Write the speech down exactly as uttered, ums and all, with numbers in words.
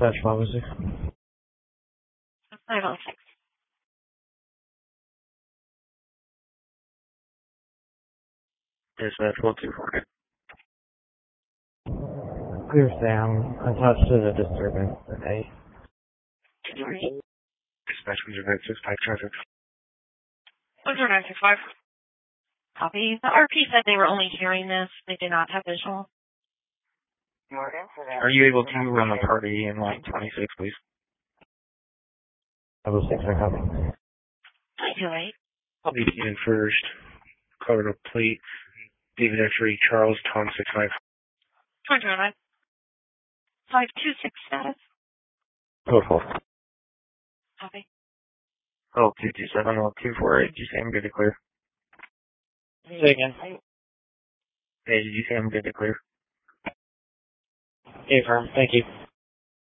Dispatch five oh six. five oh six. Dispatch one two four. Clear sound. Attached to the disturbance today. Dispatch one zero nine six five traffic. one zero nine six five. Copy. The R P said they were only hearing this. They did not have visual. Are you able to run the party in line twenty-six, please? five oh six, I copy. Too late. I'll be in first. Colorado plate. David X-ray Charles Tom six five. two zero nine. five two six status. Total. Copy. Oh, two two seven, oh, two four eight. Did you say I'm good to clear? Say again. Hey, did you say I'm good to clear? Okay, firm. Thank you.